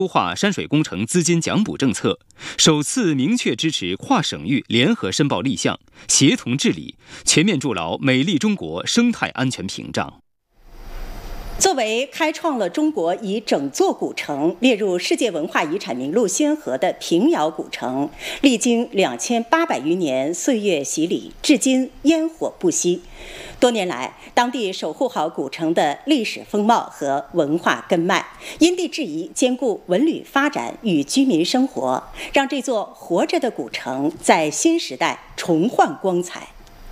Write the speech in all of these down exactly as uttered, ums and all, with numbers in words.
优化山水工程资金奖补政策，首次明确支持跨省域联合申报立项，协同治理，全面筑牢美丽中国生态安全屏障。 作为开创了中国以整座古城列入世界文化遗产名录先河的平遥古城，历经两千八百余年岁月洗礼，至今烟火不息。多年来，当地守护好古城的历史风貌和文化根脉，因地制宜兼顾文旅发展与居民生活，让这座活着的古城在新时代重焕光彩。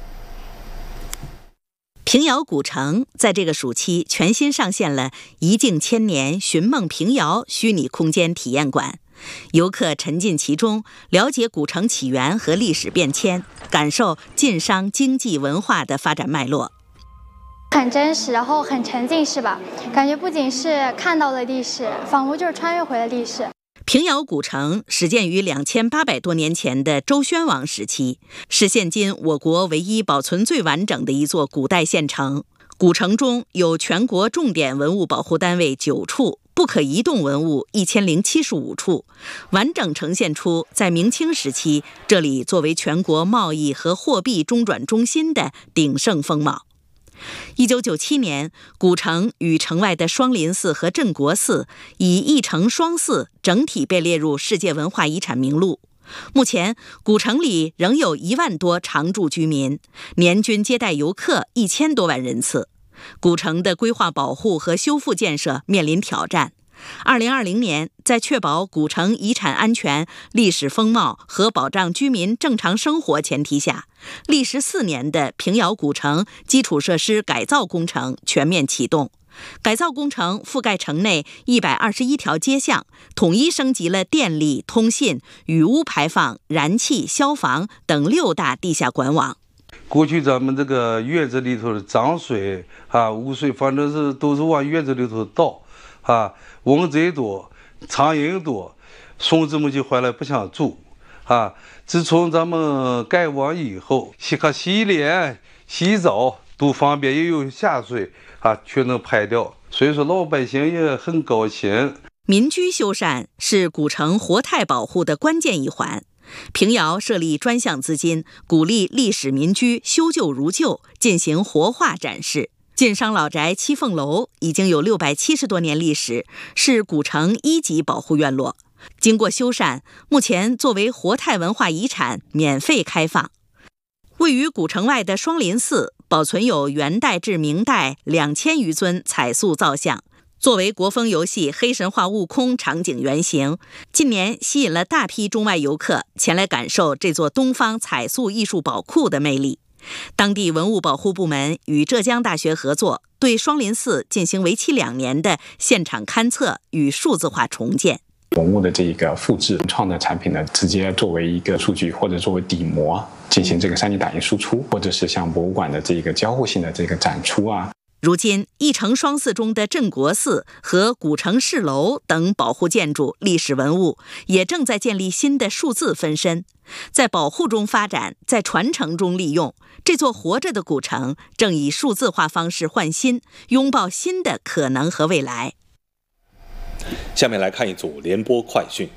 平遥古城在这个暑期全新上线了一镜千年寻梦平遥虚拟空间体验馆，游客沉浸其中，了解古城起源和历史变迁，感受晋商经济文化的发展脉络。 很真实，然后很沉浸式吧，感觉不仅是看到了历史，仿佛就是穿越回了历史。 平遥古城始建于两千八百多年前的周宣王时期，是现今我国唯一保存最完整的一座古代县城。古城中有全国重点文物保护单位九处，不可移动文物一千零七十五处，完整呈现出在明清时期这里作为全国贸易和货币中转中心的鼎盛风貌。一九九七年，古城与城外的双林寺和镇国寺以一城双寺整体被列入世界文化遗产名录。目前，古城里仍有一万多常住居民，年均接待游客一千多万人次。古城的规划保护和修复建设面临挑战。二零二零年，在确保古城遗产安全、历史风貌和保障居民正常生活前提下，历时四年的平遥古城基础设施改造工程全面启动。改造工程覆盖城内一百二十一条街巷，统一升级了电力、通信、雨污排放、燃气、消防等六大地下管网。 过去咱们这个院子里头的脏水啊、污水，反正是都是往院子里头倒啊，蚊子多，苍蝇多，孙子们就回来不想住啊。自从咱们盖完以后，洗可洗脸、洗澡都方便，又有下水啊，全能排掉，所以说老百姓也很高兴。 民居修缮是古城活态保护的关键一环。平遥设立专项资金，鼓励历史民居修旧如旧，进行活化展示。晋商老宅七凤楼已经有六百七十多年历史，是古城一级保护院落。经过修缮，目前作为活态文化遗产免费开放。位于古城外的双林寺保存有元代至明代两千余尊彩塑造像，作为国风游戏《黑神话：悟空》场景原型，近年吸引了大批中外游客前来感受这座东方彩塑艺术宝库的魅力。当地文物保护部门与浙江大学合作，对双林寺进行为期两年的现场勘测与数字化重建。 文物的这个复制创的产品呢，直接作为一个数据或者作为底模进行这个 三 D 打印输出，或者是像博物馆的这个交互性的这个展出啊。 如今，一城双寺中的镇国寺和古城市楼等保护建筑、历史文物也正在建立新的数字分身，在保护中发展，在传承中利用。这座活着的古城正以数字化方式焕新，拥抱新的可能和未来。 下面来看一组联播快讯。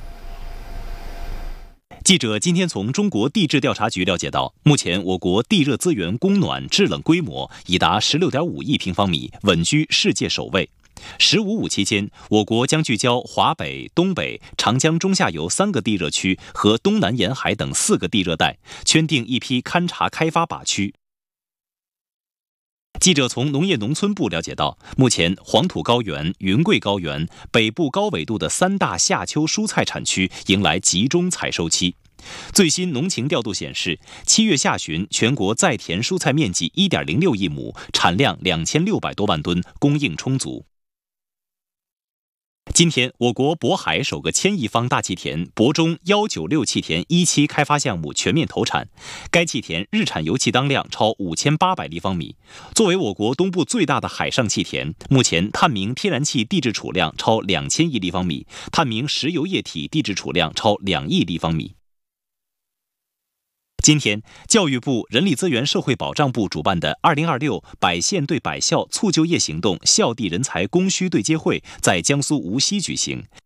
记者今天从中国地质调查局了解到，目前我国地热资源供暖制冷规模已达 十六点五亿平方米，稳居世界首位。十五五期间，我国将聚焦华北、东北、长江中下游三个地热区和东南沿海等四个地热带，圈定一批勘察开发靶区。记者从农业农村部了解到，目前黄土高原、云贵高原、北部高纬度的三大夏秋蔬菜产区迎来集中采收期。最新农情调度显示，七月下旬全国在田蔬菜面积 一点零六亿亩，产量两千六百多万吨，供应充足。今天，我国渤海首个千亿方大气田渤中一九六气田一期开发项目全面投产，该气田日产油气当量超五千八百立方米。作为我国东部最大的海上气田，目前探明天然气地质储量超两千亿立方米，探明石油液体地质储量超两亿立方米。今天，教育部、人力资源社会保障部主办的二零二六百县对百校促就业行动校地人才供需对接会在江苏无锡举行。